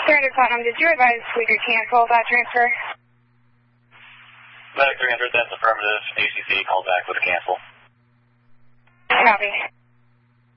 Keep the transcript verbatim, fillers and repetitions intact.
three hundred Platinum, did you advise we could cancel that transfer? Medic three hundred, that's affirmative. A C C called back with a cancel.